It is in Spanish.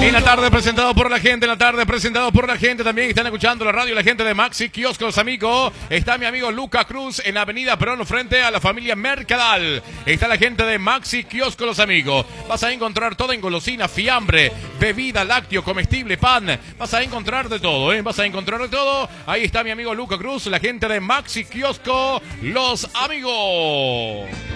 En la tarde presentado por la gente, también están escuchando la radio, la gente de Maxi Kiosco Los Amigos. Está mi amigo Luca Cruz en Avenida Perón frente a la familia Mercadal. Está la gente de Maxi Kiosco Los Amigos. Vas a encontrar todo en golosina, fiambre, bebida, lácteo, comestible, pan. Vas a encontrar de todo, vas a encontrar de todo. Ahí está mi amigo Luca Cruz, la gente de Maxi Kiosco Los Amigos.